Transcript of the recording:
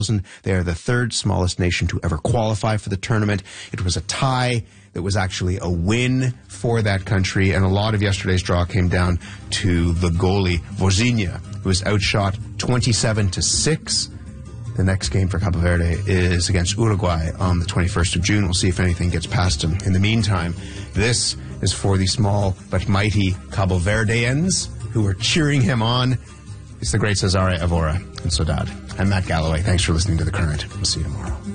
They are the third smallest nation to ever qualify for the tournament. It was a tie that was actually a win for that country, and a lot of yesterday's draw came down to the goalie, Vozinha, who was outshot 27-6. The next game for Cabo Verde is against Uruguay on the 21st of June. We'll see if anything gets past him. In the meantime, this is for the small but mighty Cabo Verdeans who are cheering him on. It's the great Cesare Evora and Saudade. I'm Matt Galloway. Thanks for listening to The Current. We'll see you tomorrow.